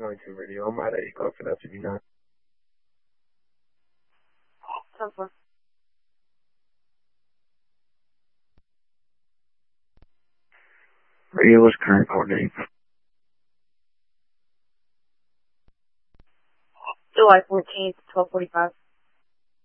Going to radio. I'm at 8 o'clock for that to be not. So far. Radio was current coordinating. July 14th, 12:45.